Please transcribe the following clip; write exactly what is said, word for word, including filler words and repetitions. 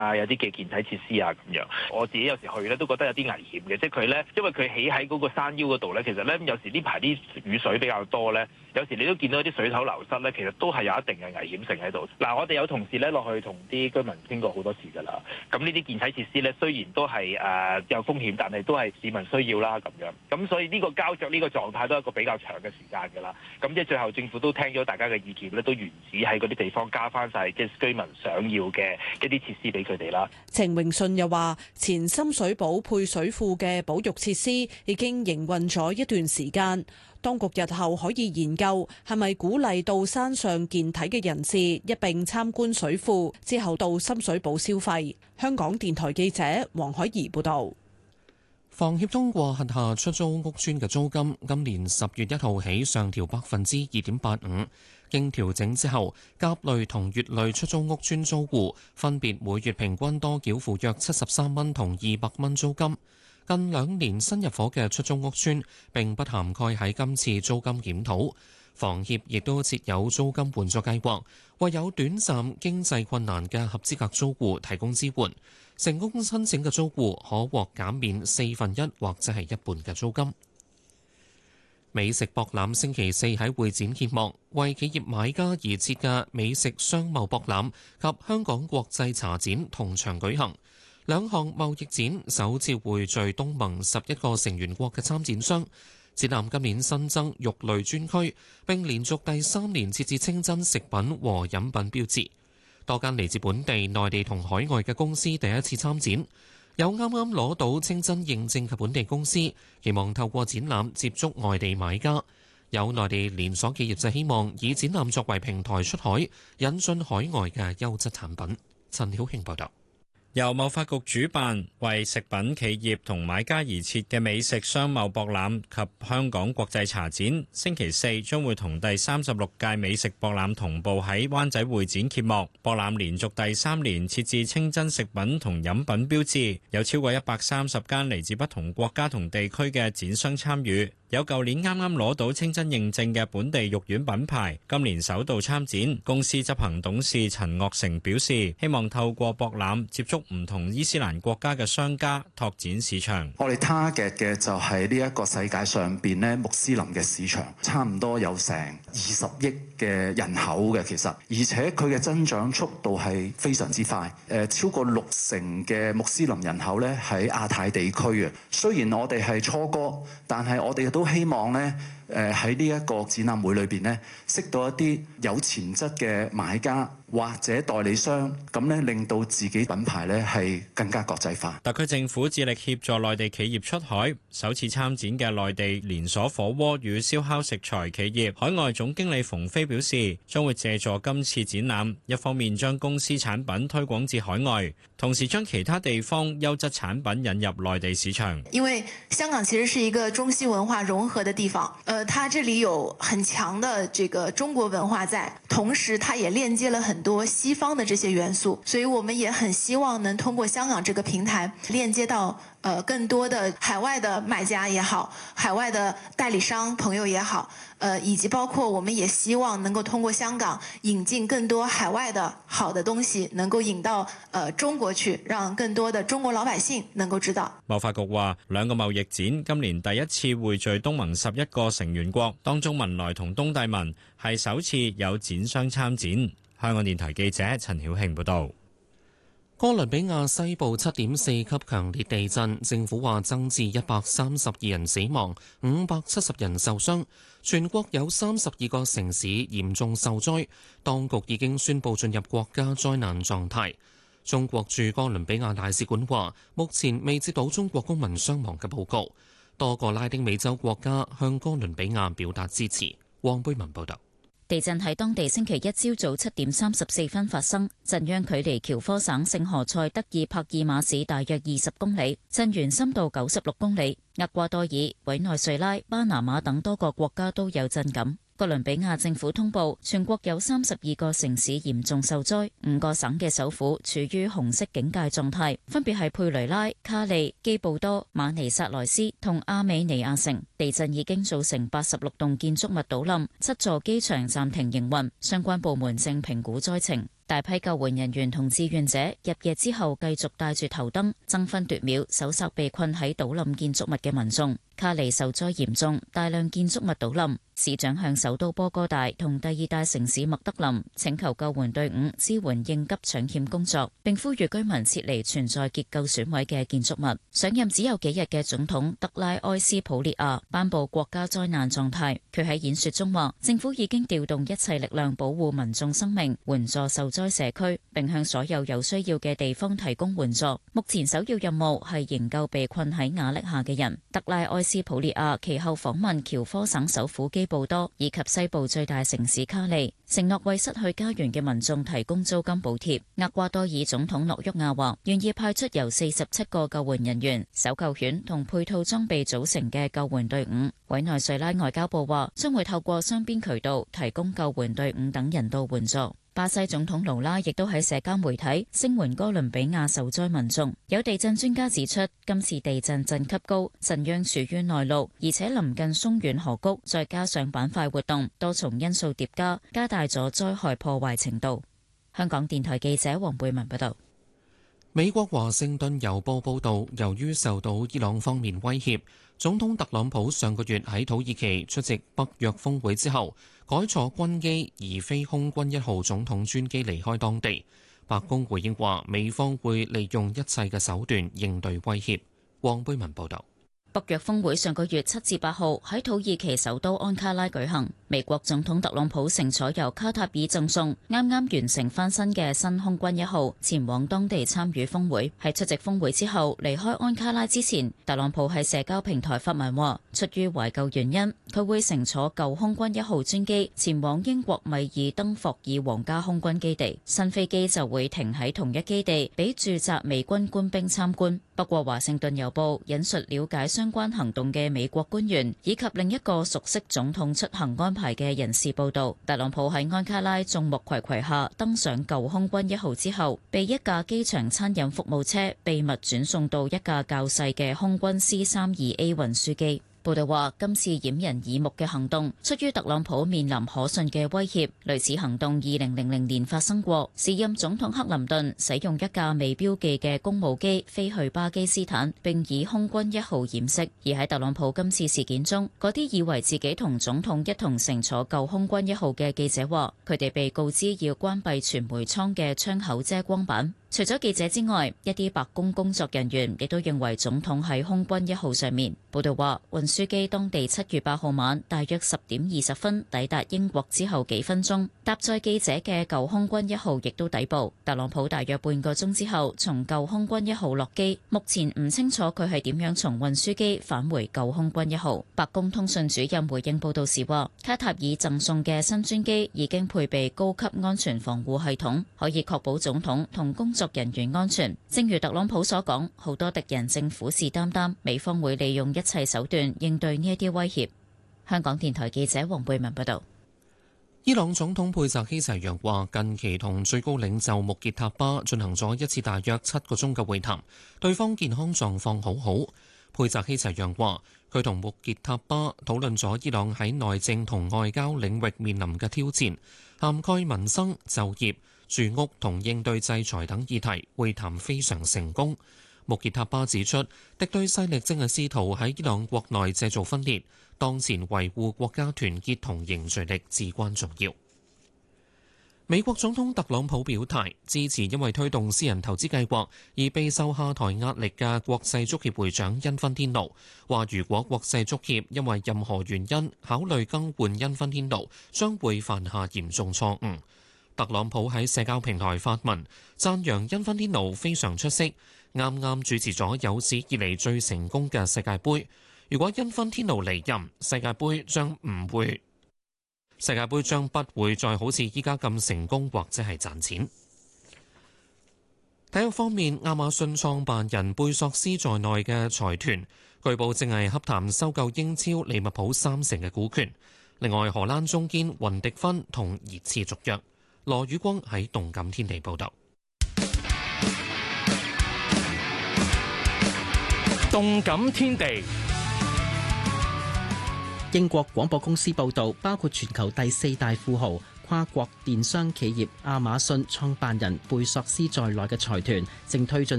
啊，有啲嘅健體設施啊咁樣。我自己有時去咧都覺得有啲危險嘅，即係佢咧，因為佢起喺嗰個山腰嗰度咧，其實咧有時呢排啲雨水比較多咧，有時你都見到啲水頭流失咧，其實都係有一定嘅危險性喺度。嗱，我哋有同事咧落去同啲居民傾過好多次㗎啦。咁呢啲健體設施咧，雖然都係誒、呃、有風險，但係都係市民需要啦咁樣。咁所以呢個膠着呢個狀態都係一個比較長嘅時間㗎啦。咁即係最後政府都聽咗大家嘅意見咧，都原址喺嗰啲地方加翻晒即係居民想要嘅一啲設施俾佢哋啦。 程榮順又話：前深水埗配水庫嘅保育設施已經營運咗一段時間，當局日後可以研究係咪鼓勵到山上健體嘅人士一併參觀水庫，之後到深水埗消費。香港電台記者黃海怡報導。 房協通過轄下出租屋邨嘅租金，今年十月一號起上調百分之二點八五。經調整之後，甲類同乙類出租屋邨租戶分別每月平均多繳付約七十三蚊同二百蚊租金。近兩年新入伙嘅出租屋邨並不涵蓋喺今次租金檢討。房協亦都設有租金援助計劃，為有短暫經濟困難嘅合資格租戶提供支援。成功申請嘅租戶可獲減免四分一或者係一半嘅租金。美食博覽星期四喺會展揭幕，為企業買家而設嘅美食商貿博覽及香港國際茶展同場舉行。兩項貿易展首次匯聚東盟十一個成員國嘅參展商。展覽今年新增肉類專區，並連續第三年設置清真食品和飲品標誌。多間嚟自本地、內地同海外嘅公司第一次參展。有啱啱攞到清真認證嘅本地公司，希望透過展覽接觸外地買家。有內地連鎖企業就希望以展覽作為平台出海，引進海外嘅優質產品。陳曉慶報道。 由貿發局主辦，為食品企業同買家而設嘅美食商貿博覽及香港國際茶展，星期四將會同第三十六屆美食博覽同步喺灣仔會展揭幕。博覽連續第三年設置清真食品同飲品標誌，有超過一百三十間嚟自不同國家同地區嘅展商參與。有舊年啱啱攞到清真認證嘅本地肉丸品牌，今年首度參展。公司執行董事陳岳成表示，希望透過博覽接觸唔同伊斯蘭國家嘅商家，拓展市場。 我哋 target 嘅就係呢一個世界上邊咧穆斯林嘅市場，差唔多有成二十億嘅人口嘅，其實而且佢嘅增長速度係非常之快。誒，超過六成嘅穆斯林人口咧喺亞太地區嘅。雖然我哋係初哥，但係我哋都都希望咧，誒喺呢一個展覽會裏邊咧，識到一啲有潛質嘅買家或者代理商，咁咧令到自己品牌咧係更加國際化。 特區政府致力協助內地企業出海，首次參展嘅內地連鎖火鍋與燒烤食材企業海外總經理馮飛表示，將會借助今次展覽，一方面將公司產品推廣至海外，同時將其他地方優質產品引入內地市場。 因為香港其實是一個中西文化融合的地方，呃，它這裡有很強的這個中國文化在，同時它也鏈接了很多西方的這些元素，所以我們也很希望能通過香港這個平台鏈接到呃更多的海外的買家也好，海外的代理商朋友也好，呃，以及包括我們也希望能夠通過香港引進更多海外的好的東西，能夠引到呃中國去，讓更多的中國老百姓能夠知道。 貿發局話，兩個貿易展今年第一次匯聚東盟十一個成員國，當中文萊同東帝汶係首次有展商參展。香港電台記者陳曉慶報道。 哥倫比亞西部七點四級強烈地震，政府話增至一百三十二人死亡，五百七十人受傷，全國有三十二個城市嚴重受災，當局已經宣布進入國家災難狀態。中國駐哥倫比亞大使館話，目前未接到中國公民傷亡嘅報告。多個拉丁美洲國家向哥倫比亞表達支持。黃貝文報道。 地震喺當地星期一朝早七點三十四分發生，震央距離喬科省聖何塞德爾帕爾馬市大約二十公里，震源深度九十六公里。厄瓜多爾、委內瑞拉、巴拿馬等多個國家都有震感。哥倫比亞政府通報，全國有三十二個城市嚴重受災，五個省嘅首府處於紅色警戒狀態，分別係佩雷拉、卡利、基布多、馬尼薩萊斯同阿美尼亞城。地震已經造成八十六棟建築物倒冧，七座機場暫停營運，相關部門正評估災情。 大批救援人員同志願者入夜之後繼續帶住頭燈，爭分奪秒搜索被困喺倒冧建築物嘅民眾。卡利受災嚴重，大量建築物倒冧。市長向首都波哥大同第二大城市麥德林請求救援隊伍支援應急搶險工作，並呼籲居民撤離存在結構損毀嘅建築物。上任只有幾日嘅總統德拉埃斯普列亞頒布國家災難狀態。佢喺演說中話，政府已經調動一切力量保護民眾生命，援助受災社區，並向所有有需要嘅地方提供援助。目前首要任務係營救被困喺瓦礫下嘅人。德拉埃斯普列亞其後訪問喬科省首府基布多以及西部最大城市卡利，承諾為失去家園嘅民眾提供租金補貼。厄瓜多爾總統諾沃亞話願意派出由四十七個救援人員、搜救犬同配套裝備組成嘅救援隊伍。委內瑞拉外交部話將會透過雙邊渠道提供救援隊伍等人道援助。巴西總統盧拉亦都喺社交媒體聲援哥倫比亞受災民眾。有地震專家指出，今次地震震級高，震央處於內陸，而且臨近松軟河谷，再加上板塊活動，多重因素疊加，加大咗災害破壞程度。香港電台記者黃貝文報道。 美國華盛頓郵報報導，由於受到伊朗方面威脅，總統特朗普上個月喺土耳其出席北約峰會之後，改坐軍機而非空軍一號總統專機離開當地。白宮回應話，美方會利用一切嘅手段應對威脅。黃貝文報導。 北約峰會上個月七至八號喺土耳其首都安卡拉舉行。美國總統特朗普乘坐由卡塔爾贈送、啱啱完成翻新嘅新空軍一號前往當地參與峰會。喺出席峰會之後離開安卡拉之前，特朗普喺社交平台發文話，出於懷舊原因，佢會乘坐舊空軍一號專機前往英國米爾登霍爾皇家空軍基地。新飛機就會停喺同一基地，俾駐紮美軍官兵參觀。不過華盛頓郵報引述了解相關行動嘅美國官員以及另一個熟悉總統出行安排嘅人士報道，特朗普喺安卡拉眾目睽睽下登上舊空軍一號之後，被一架機場餐飲服務車秘密轉送到一架較細嘅空軍 C 三二 A 運輸機。報道話，今次掩人耳目嘅行動出於特朗普面臨可信嘅威脅。類似行動二零零零年發生過，時任總統克林頓使用一架未標記嘅公務機飛去巴基斯坦，並以空軍一號掩飾。而喺特朗普今次事件中，嗰啲以為自己同總統一同乘坐舊空軍一號嘅記者話，佢哋被告知要關閉傳媒艙嘅窗口遮光板。除咗記者之外，一啲白宮工作人員亦都認為總統喺空軍一號上面。報道話，運輸機當地七月八號晚大約十點二十分抵達英國之後幾分鐘，搭載記者嘅舊空軍一號亦都抵埗。特朗普大約半個鐘之後從舊空軍一號落機，目前唔清楚佢係點樣從運輸機返回舊空軍一號。白宮通訊主任回應報道時話，卡塔爾贈送嘅新專機已經配備高級安全防護系統，可以確保總統同工作人員安全。正如特朗普所講，好多敵人正虎視眈眈，美方會利用一切手段應對呢一啲威脅。香港電台記者黃貝文報道。 伊朗總統佩澤希齊揚話，近期同最高領袖穆傑塔巴進行咗一次大約七個鐘嘅會談，對方健康狀況好好。佩澤希齊揚話，佢同穆傑塔巴討論咗伊朗喺內政同外交領域面臨嘅挑戰，涵蓋民生、就業、住屋同應對制裁等議題，會談非常成功。穆傑塔巴指出，敵對勢力正係試圖喺伊朗國內製造分裂，當前維護國家團結同凝聚力至關重要。美國總統特朗普表態支持因為推動私人投資計劃而備受下台壓力嘅國際足協會長因芬天奴，話如果國際足協因為任何原因考慮更換因芬天奴，將會犯下嚴重錯誤。特朗普喺社交平台發文讚揚因芬天奴非常出色，啱啱主持咗有史以嚟最成功嘅世界盃。如果因芬天奴離任，世界盃將唔會，世界盃將不會再好似依家咁成功或者係賺錢。體育方面，亞馬遜創辦人貝索斯在內嘅財團據報正係洽談收購英超利物浦三成嘅股權。另外，荷蘭中堅雲迪芬同熱刺續約。羅宇光喺動感天地報道。 動感天地。英國廣播公司報道，包括全球第四大富豪跨國電商企業亞馬遜創辦人貝索斯在內嘅財團正推進